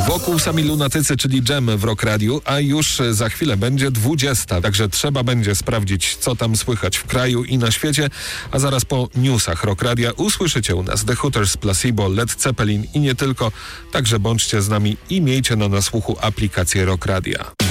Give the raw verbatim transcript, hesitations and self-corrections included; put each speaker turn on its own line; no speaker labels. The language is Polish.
Wokół sami lunatycy, czyli Dżem w Rock Radiu, a już za chwilę będzie dwudziesta, także trzeba będzie sprawdzić, co tam słychać w kraju i na świecie, a zaraz po newsach Rock Radia usłyszycie u nas The Hooters, Placebo, Led Zeppelin i nie tylko, także bądźcie z nami i miejcie na nasłuchu aplikację Rock Radia.